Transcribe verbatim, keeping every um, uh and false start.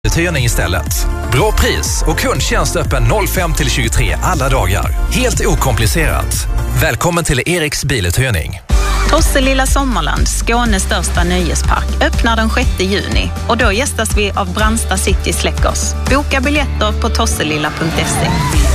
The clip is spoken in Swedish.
Biluthyrning istället. Bra pris och kundtjänst öppen fem till tjugotre alla dagar. Helt okomplicerat. Välkommen till Eriks Biluthyrning. Tosselilla Sommarland, Skånes största nöjespark, öppnar den sjätte juni och då gästas vi av Brandsta City Släckers. Boka biljetter på tosselilla punkt se.